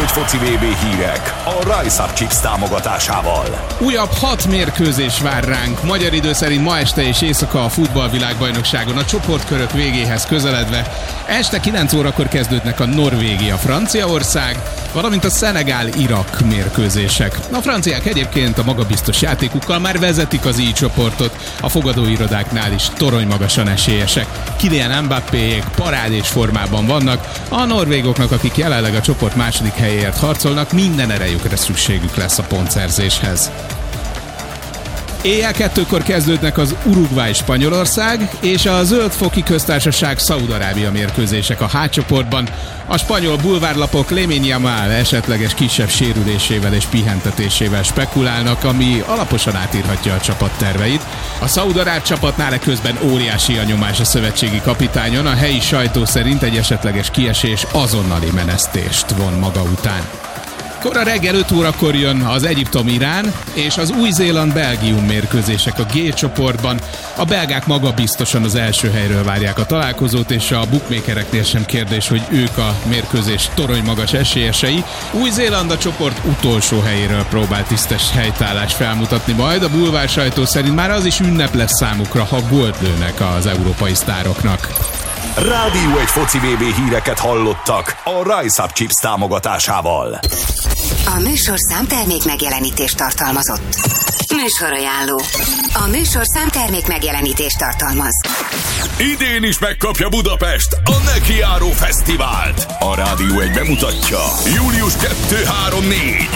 foci VB hírek a Rise Up Chips támogatásával. Újabb 6 mérkőzés vár ránk. Magyar idő szerint ma este és éjszaka a futballvilágbajnokságon a csoportkörök végéhez közeledve. Este 9 órakor kezdődnek a Norvégia-Franciaország, valamint a Szenegál-Irak mérkőzések. A franciák egyébként a magabiztos játékukkal már vezetik az I csoportot, a fogadóirodáknál is toronymagasan esélyesek. Kylian Mbappéék parádés formában vannak, a norvégoknak, akik jelenleg a csoport második helyéért harcolnak, minden erejükre szükségük lesz a pontszerzéshez. Éjjel 2-kor kezdődnek az Uruguay-Spanyolország és a Zöld-foki köztársaság Szaúd-Arábia mérkőzések a H csoportban. A spanyol bulvárlapok Lamine Yamal esetleges kisebb sérülésével és pihentetésével spekulálnak, ami alaposan átírhatja a csapat terveit. A szaúd-aráb csapatnál eközben óriási a nyomás a szövetségi kapitányon, a helyi sajtó szerint egy esetleges kiesés azonnali menesztést von maga után. Kora reggel 5 órakor jön az Egyiptom-Irán és az Új-Zéland-Belgium mérkőzések a G csoportban. A belgák magabiztosan az első helyről várják a találkozót, és a bookmakereknél sem kérdés, hogy ők a mérkőzés toronymagas esélyesei. Új-Zéland a csoport utolsó helyéről próbál tisztes helytállást felmutatni majd. A bulvár sajtó szerint már az is ünnep lesz számukra, ha gólt lőnek az európai sztároknak. Rádió egy foci VB híreket hallottak a Rise Up Chips támogatásával. A műsorszám termék megjelenítést tartalmazott. Műsorajánló. A műsorszám termék megjelenítést tartalmaz. Idén is megkapja Budapest a Nekiáró Fesztivált. A Rádió egy bemutatja. Július 2-3-4.